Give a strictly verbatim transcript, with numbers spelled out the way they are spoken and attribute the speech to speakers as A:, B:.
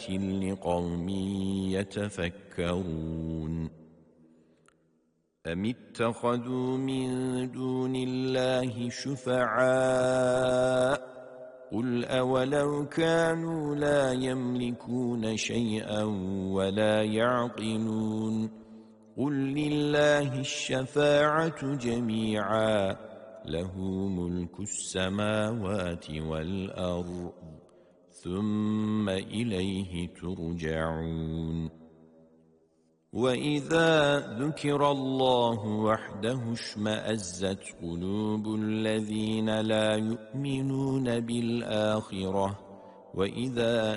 A: لآيات لقوم يتفكرون أم اتخذوا من دون الله شفعاء قل أولو كانوا لا يملكون شيئا ولا يعقلون قل لله الشفاعة جميعا له ملك السماوات والأرض ثم إليه ترجعون وإذا ذكر الله وحده اشمأزت قلوب الذين لا يؤمنون بالآخرة وإذا